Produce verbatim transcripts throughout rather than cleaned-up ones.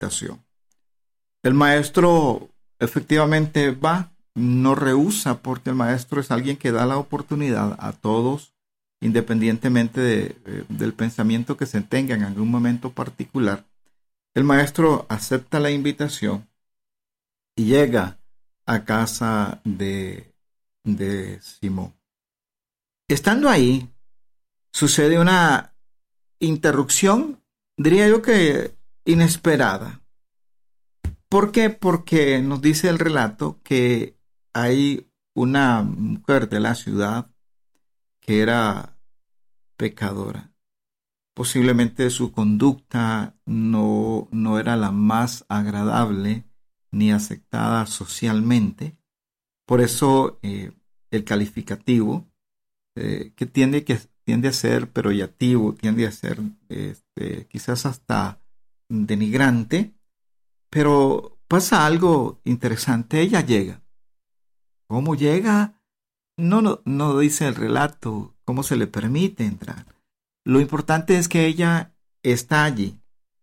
invitación. El maestro efectivamente va, no rehúsa, porque el maestro es alguien que da la oportunidad a todos, independientemente de, del pensamiento que se tenga en algún momento particular. El maestro acepta la invitación y llega a casa de, de Simón. Estando ahí, sucede una interrupción, diría yo que inesperada. ¿Por qué? Porque nos dice el relato que hay una mujer de la ciudad que era pecadora. Posiblemente su conducta no, no era la más agradable ni aceptada socialmente. Por eso eh, el calificativo eh, que tiende, que tiende a ser peyorativo, tiende a ser este, quizás hasta denigrante, pero pasa algo interesante. Ella llega. ¿Cómo llega? No, no, no dice el relato cómo se le permite entrar. Lo importante es que ella está allí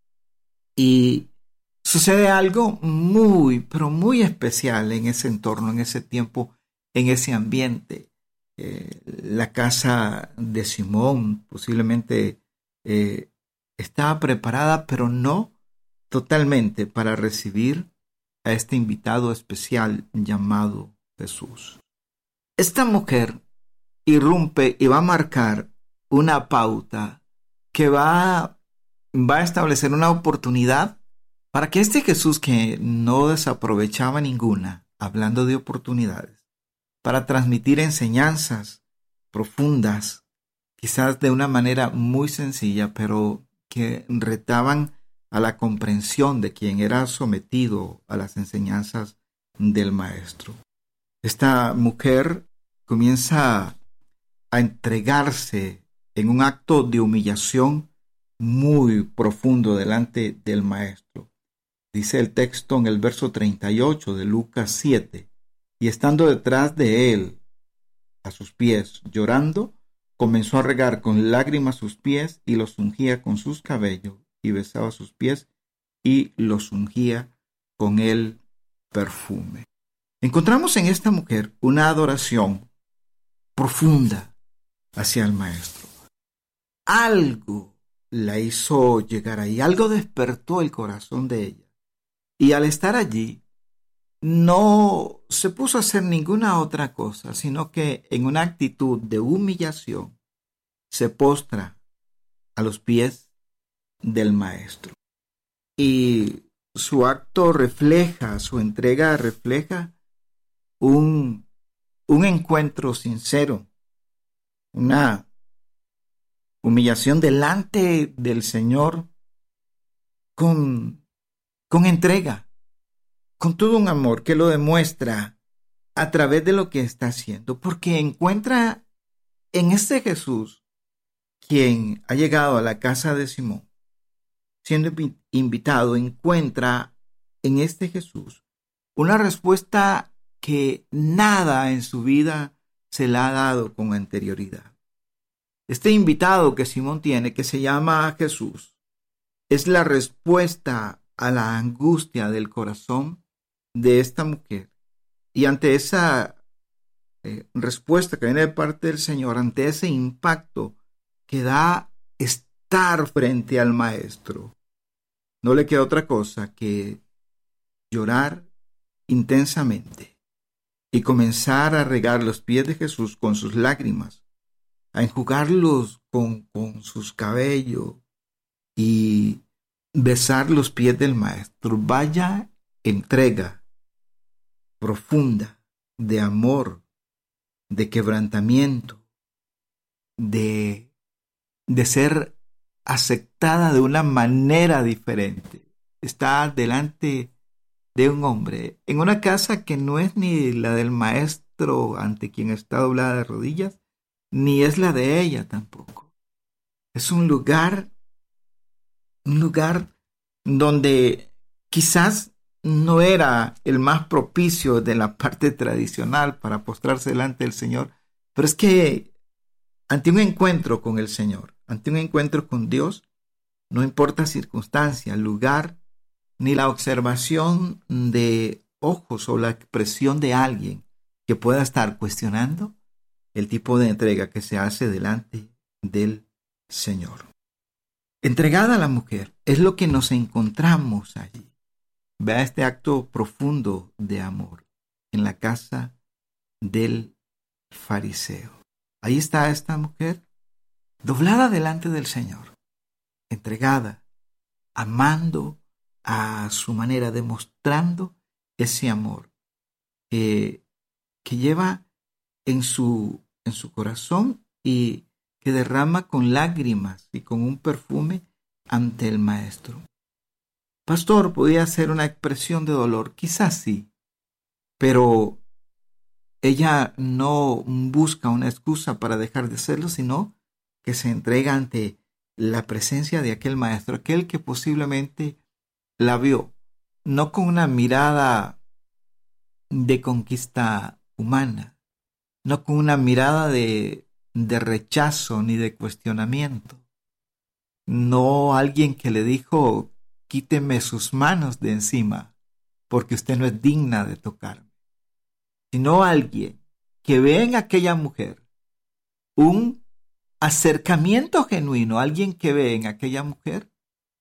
y sucede algo muy, pero muy especial en ese entorno, en ese tiempo, en ese ambiente. Eh, la casa de Simón posiblemente eh, estaba preparada, pero no totalmente para recibir a este invitado especial llamado Jesús. Esta mujer irrumpe y va a marcar una pauta que va, va a establecer una oportunidad para que este Jesús, que no desaprovechaba ninguna, hablando de oportunidades, para transmitir enseñanzas profundas, quizás de una manera muy sencilla, pero que retaban a la comprensión de quien era sometido a las enseñanzas del maestro. Esta mujer comienza a entregarse en un acto de humillación muy profundo delante del maestro. Dice el texto en el verso treinta y ocho de Lucas siete, y estando detrás de él, a sus pies, llorando, comenzó a regar con lágrimas sus pies y los ungía con sus cabellos, y besaba sus pies y los ungía con el perfume. Encontramos en esta mujer una adoración profunda hacia el maestro. Algo la hizo llegar ahí, algo despertó el corazón de ella. Y al estar allí, no se puso a hacer ninguna otra cosa, sino que en una actitud de humillación se postra a los pies del maestro. Y su acto refleja, su entrega refleja un, un encuentro sincero, una humillación delante del Señor con, con entrega, con todo un amor que lo demuestra a través de lo que está haciendo, porque encuentra en este Jesús, quien ha llegado a la casa de Simón, siendo invitado, encuentra en este Jesús una respuesta que nada en su vida se le ha dado con anterioridad. Este invitado que Simón tiene, que se llama Jesús, es la respuesta a la angustia del corazón de esta mujer. Y ante esa eh, respuesta que viene de parte del Señor, ante ese impacto que da estar frente al Maestro, no le queda otra cosa que llorar intensamente y comenzar a regar los pies de Jesús con sus lágrimas, a enjugarlos con, con sus cabellos y besar los pies del Maestro. Vaya entrega profunda de amor, de quebrantamiento, de, de ser aceptada de una manera diferente. Está delante de un hombre en una casa que no es ni la del maestro ante quien está doblada de rodillas, ni es la de ella tampoco. Es un lugar, un lugar donde quizás no era el más propicio de la parte tradicional para postrarse delante del Señor, pero es que ante un encuentro con el Señor, ante un encuentro con Dios, no importa circunstancia, lugar ni la observación de ojos o la expresión de alguien que pueda estar cuestionando el tipo de entrega que se hace delante del Señor. Entregada a la mujer es lo que nos encontramos allí. Vea este acto profundo de amor en la casa del fariseo. Ahí está esta mujer, doblada delante del Señor, entregada, amando a su manera, demostrando ese amor que, que lleva en su, en su corazón y que derrama con lágrimas y con un perfume ante el Maestro. Pastor, ¿podía ser una expresión de dolor? Quizás sí, pero ella no busca una excusa para dejar de hacerlo, sino que se entrega ante la presencia de aquel Maestro, aquel que posiblemente la vio, no con una mirada de conquista humana, no con una mirada de, de rechazo ni de cuestionamiento, no alguien que le dijo, quíteme sus manos de encima, porque usted no es digna de tocarme, sino alguien que ve en aquella mujer un acercamiento genuino, alguien que ve en aquella mujer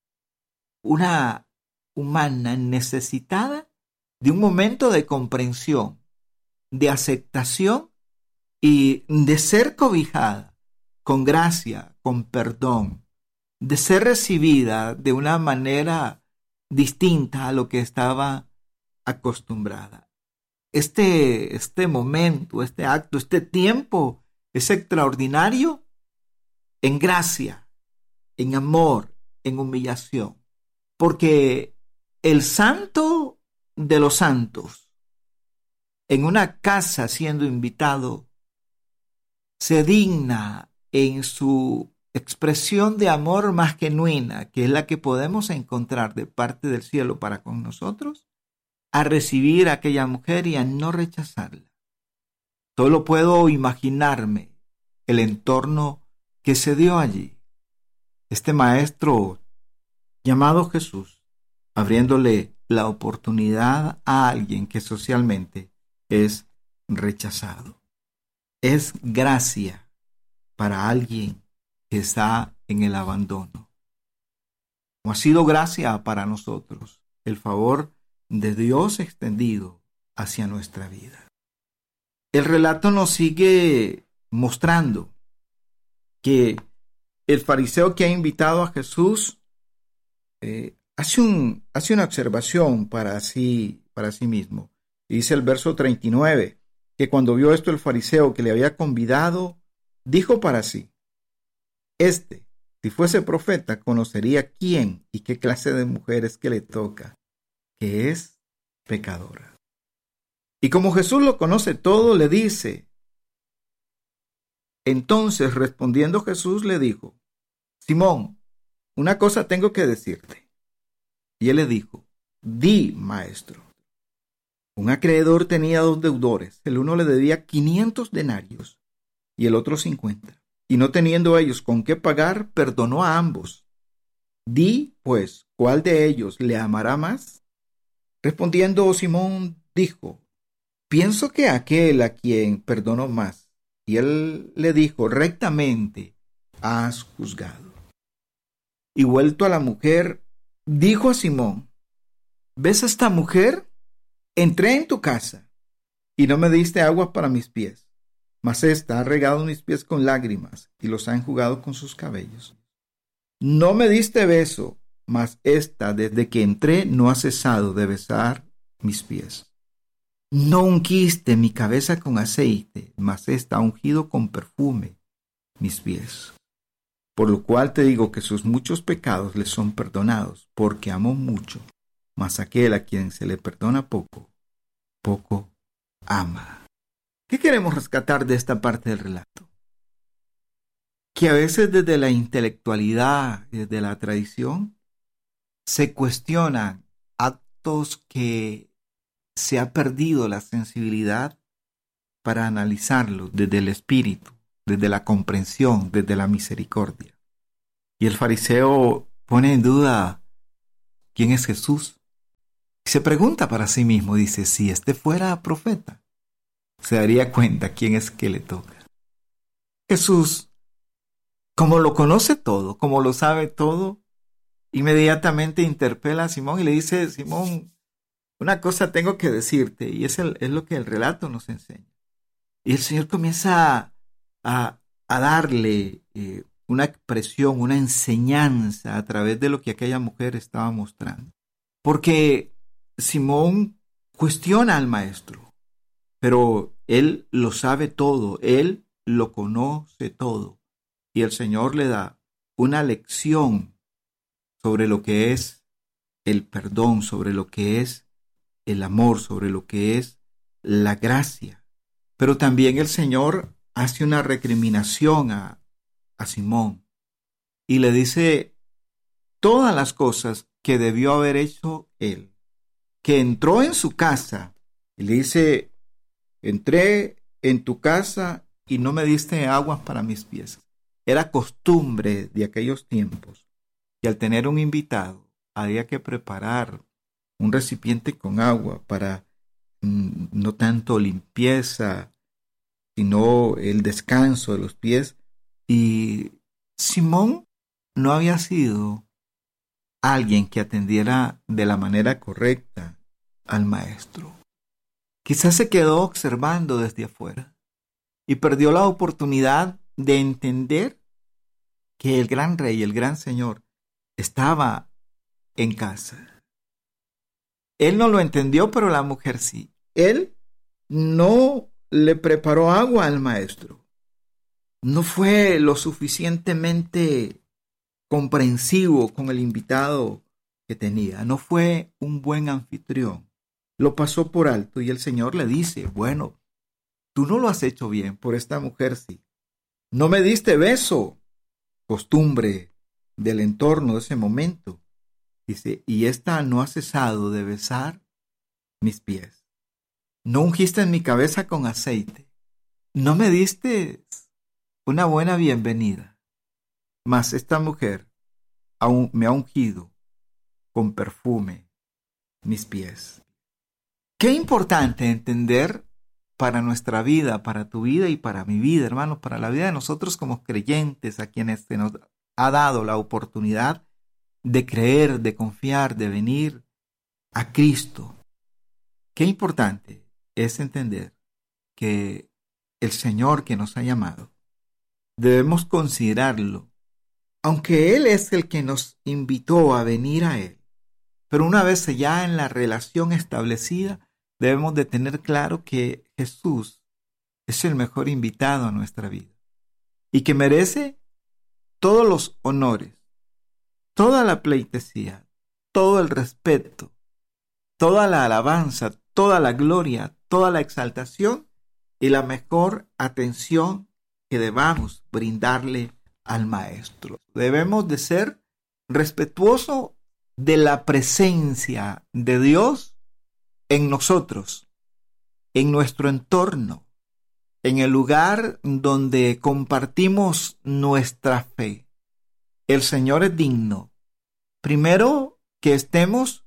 una humana necesitada de un momento de comprensión, de aceptación y de ser cobijada con gracia, con perdón, de ser recibida de una manera distinta a lo que estaba acostumbrada. Este, este momento, este acto, este tiempo es extraordinario en gracia, en amor, en humillación, porque el santo de los santos, en una casa siendo invitado, se digna en su expresión de amor más genuina, que es la que podemos encontrar de parte del cielo para con nosotros, a recibir a aquella mujer y a no rechazarla. Solo puedo imaginarme el entorno que se dio allí. Este maestro llamado Jesús, abriéndole la oportunidad a alguien que socialmente es rechazado. Es gracia para alguien que está en el abandono. Como ha sido gracia para nosotros el favor de Dios extendido hacia nuestra vida. El relato nos sigue mostrando que el fariseo que ha invitado a Jesús eh, hace, un, hace una observación para sí, para sí mismo. Dice el verso treinta y nueve, que cuando vio esto el fariseo que le había convidado, dijo para sí, este, si fuese profeta, conocería quién y qué clase de mujer es que le toca, que es pecadora. Y como Jesús lo conoce todo, le dice, entonces respondiendo Jesús le dijo, Simón, una cosa tengo que decirte. Y él le dijo, di, maestro. Un acreedor tenía dos deudores, el uno le debía quinientos denarios y el otro cincuenta. Y no teniendo ellos con qué pagar, perdonó a ambos. Di, pues, ¿cuál de ellos le amará más? Respondiendo Simón dijo, pienso que aquel a quien perdonó más. Y él le dijo, rectamente has juzgado. Y vuelto a la mujer, dijo a Simón, ¿ves a esta mujer? Entré en tu casa y no me diste agua para mis pies, mas ésta ha regado mis pies con lágrimas y los ha enjugado con sus cabellos. No me diste beso, mas ésta desde que entré no ha cesado de besar mis pies. No ungiste mi cabeza con aceite, mas ésta ha ungido con perfume mis pies. Por lo cual te digo que sus muchos pecados le son perdonados, porque amó mucho, mas aquel a quien se le perdona poco, poco ama. ¿Qué queremos rescatar de esta parte del relato? Que a veces desde la intelectualidad, desde la tradición, se cuestionan actos que se ha perdido la sensibilidad para analizarlos desde el espíritu, desde la comprensión, desde la misericordia. Y el fariseo pone en duda quién es Jesús, Se pregunta para sí mismo, dice, si este fuera profeta, se daría cuenta quién es que le toca. Jesús, como lo conoce todo, como lo sabe todo, inmediatamente interpela a Simón y le dice, Simón, una cosa tengo que decirte, y es, el, es lo que el relato nos enseña. Y el Señor comienza a, a darle eh, una expresión, una enseñanza a través de lo que aquella mujer estaba mostrando. Porque Simón cuestiona al maestro, pero él lo sabe todo, él lo conoce todo. Y el Señor le da una lección sobre lo que es el perdón, sobre lo que es el amor, sobre lo que es la gracia. Pero también el Señor hace una recriminación a, a Simón y le dice todas las cosas que debió haber hecho él. Que entró en su casa y le dice, entré en tu casa y no me diste agua para mis pies. Era costumbre de aquellos tiempos que al tener un invitado había que preparar un recipiente con agua para mm, no tanto limpieza, sino el descanso de los pies. Y Simón no había sido alguien que atendiera de la manera correcta al maestro. Quizás se quedó observando desde afuera y perdió la oportunidad de entender que el gran rey, el gran señor, estaba en casa. Él no lo entendió, pero la mujer sí. Él no le preparó agua al maestro. No fue lo suficientemente comprensivo con el invitado que tenía. No fue un buen anfitrión. Lo pasó por alto y el Señor le dice, bueno, tú no lo has hecho bien, por esta mujer sí. No me diste beso, costumbre del entorno de ese momento. Dice, y esta no ha cesado de besar mis pies. No ungiste en mi cabeza con aceite. No me diste una buena bienvenida. Mas esta mujer aún me ha ungido con perfume mis pies. Qué importante entender para nuestra vida, para tu vida y para mi vida, hermanos, para la vida de nosotros como creyentes, a quienes se nos ha dado la oportunidad de creer, de confiar, de venir a Cristo. Qué importante es entender que el Señor que nos ha llamado, debemos considerarlo, aunque Él es el que nos invitó a venir a Él. Pero una vez ya en la relación establecida, debemos de tener claro que Jesús es el mejor invitado a nuestra vida y que merece todos los honores, toda la pleitesía, todo el respeto, toda la alabanza, toda la gloria, toda la exaltación y la mejor atención que debamos brindarle al Maestro. Debemos de ser respetuosos de la presencia de Dios en nosotros, en nuestro entorno, en el lugar donde compartimos nuestra fe. El Señor es digno, primero, que estemos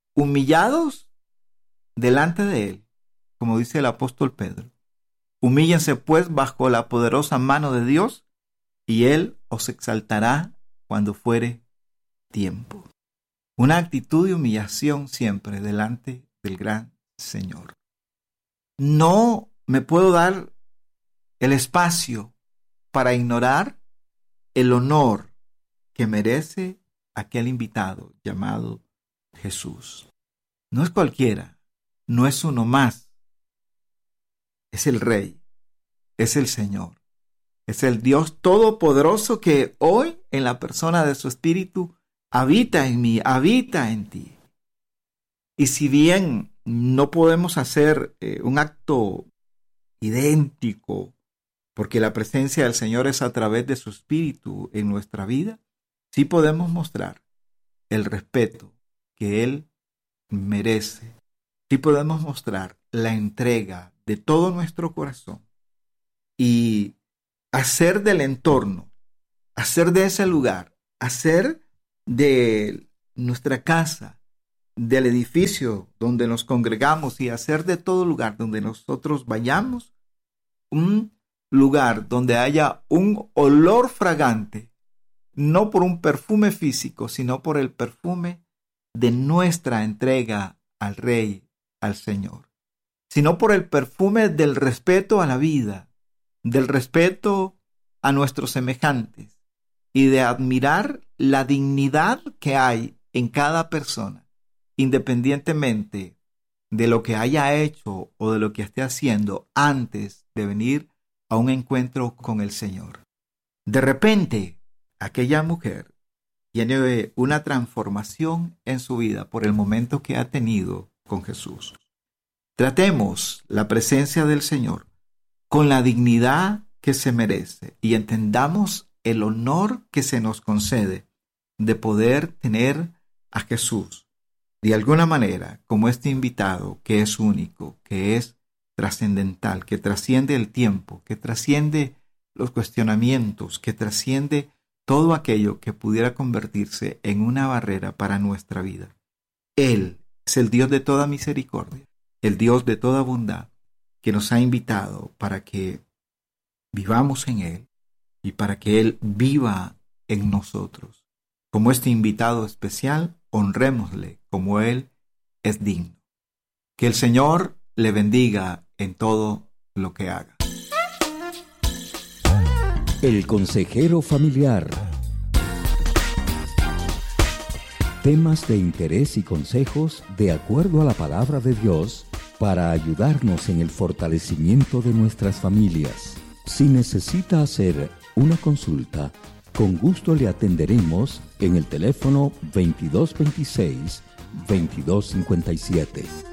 humillados delante de Él, como dice el apóstol Pedro. Humíllense pues bajo la poderosa mano de Dios y Él os exaltará cuando fuere tiempo. Una actitud de humillación siempre delante del gran Señor. No me puedo dar el espacio para ignorar el honor que merece aquel invitado llamado Jesús. No es cualquiera, no es uno más. Es el Rey, es el Señor, es el Dios Todopoderoso que hoy en la persona de su Espíritu habita en mí, habita en ti. Y si bien no podemos hacer eh, un acto idéntico, porque la presencia del Señor es a través de su Espíritu en nuestra vida, sí podemos mostrar el respeto que Él merece. Sí podemos mostrar la entrega de todo nuestro corazón y hacer del entorno, hacer de ese lugar, hacer de nuestra casa, del edificio donde nos congregamos y hacer de todo lugar donde nosotros vayamos un lugar donde haya un olor fragante, no por un perfume físico, sino por el perfume de nuestra entrega al Rey, al Señor, sino por el perfume del respeto a la vida, del respeto a nuestros semejantes y de admirar la dignidad que hay en cada persona, independientemente de lo que haya hecho o de lo que esté haciendo antes de venir a un encuentro con el Señor. De repente, aquella mujer tiene una transformación en su vida por el momento que ha tenido con Jesús. Tratemos la presencia del Señor con la dignidad que se merece y entendamos el honor que se nos concede de poder tener a Jesús de alguna manera como este invitado que es único, que es trascendental, que trasciende el tiempo, que trasciende los cuestionamientos, que trasciende todo aquello que pudiera convertirse en una barrera para nuestra vida. Él es el Dios de toda misericordia, el Dios de toda bondad, que nos ha invitado para que vivamos en Él y para que Él viva en nosotros. Como este invitado especial, honrémosle como Él es digno. Que el Señor le bendiga en todo lo que haga. El consejero familiar. Temas de interés y consejos de acuerdo a la palabra de Dios para ayudarnos en el fortalecimiento de nuestras familias. Si necesita hacer una consulta, con gusto le atenderemos en el teléfono veintidós veintiséis, veintidós cincuenta y siete.